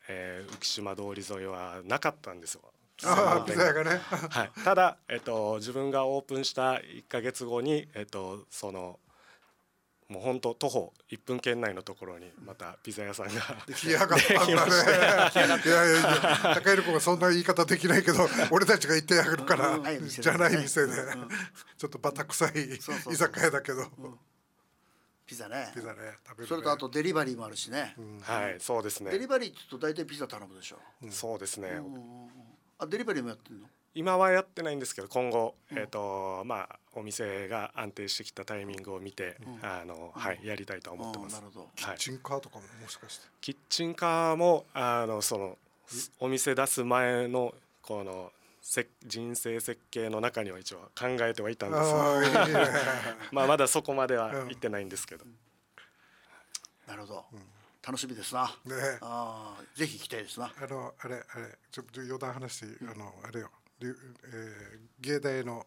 浮島通り沿いはなかったんですよ。 ああ、ピザ屋がね。 はい、ただ、自分がオープンした1ヶ月後に、そのもう本当徒歩1分圏内のところにまたピザ屋さんが出来上がったんだね。いやいやいや、高井子がそんな言い方できないけど、俺たちが言ってあげるから、じゃない店でちょっとバタ臭い居酒屋だけど、 ピザね。 ピザね、食べるね。 それとあとデリバリーもあるしね。 はい、そうですね。 デリバリーって言うと大体ピザ頼むでしょ。 そうですね。 あ、デリバリーもやってんの？ 今はやってないんですけど、今後まあお店が安定してきたタイミングを見て、はい、やりたいと思ってます。 なるほど。 キッチンカーとかももしかして。 キッチンカーもそのお店出す前のこの人生設計の中には一応考えてはいたんですが、まあまだそこまでは行ってないんですけど。 なるほど。楽しみですな。 ね。 ぜひ行きたいですな。 あれちょっと余談話して、あれよ、芸大の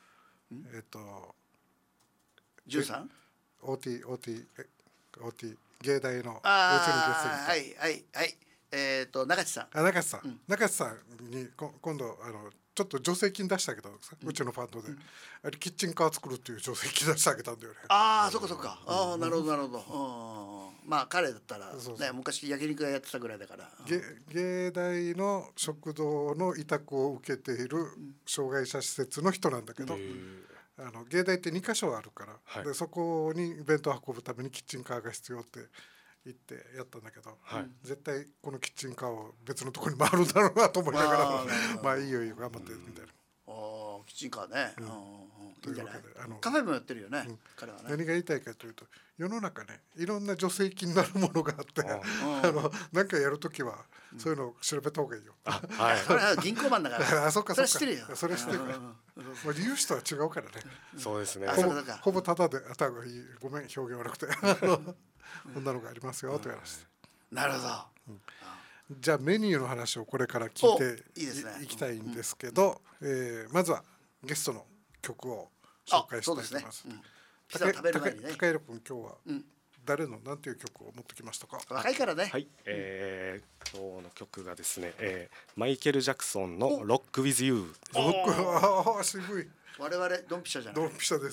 13？ OT 芸大のはいはいはい。中地さん。 中地さんに今度ちょっと助成金出してあげたのさ、うちのファンドで、あれキッチンカー作るっていう助成金出してあげたんだよね。 ああ、そっかそっか。ああ、なるほどなるほど。まあ彼だったらね、昔焼肉屋やってたぐらいだから。 芸大の食堂の委託を受けている障害者施設の人なんだけど、芸大って2カ所あるから、でそこに弁当を運ぶためにキッチンカーが必要って言ってやったんだけど、絶対このキッチンカーを別のところに回るんだろうなと思いながら、まあいいよいいよ頑張ってみたいな。 キッチンカーね。いいんじゃない？カフェもやってるよね。彼はね。 何が言いたいかというと、世の中ね、いろんな助成金になるものがあって、何かやるときはそういうのを調べた方がいいよ。 それは銀行マンだから。 そっかそれ知ってるよ。 それ知ってるから。言う人は違うからね。 そうですね。 ほぼタダで、ごめん表現悪くて、こんなのがありますよと言われまして。 なるほど。 じゃあメニューの話をこれから聞いていきたいんですけど、まずはゲストの曲を紹介したいと思います。 ピザ食べる前にね。 高弘君、今日は誰の何ていう曲を持ってきましたか？ 若いからね。 はい、今日の曲がですね、マイケル・ジャクソンのロック・ウィズ・ユー。 渋い。 我々ドンピシャじゃない。 ドンピシャで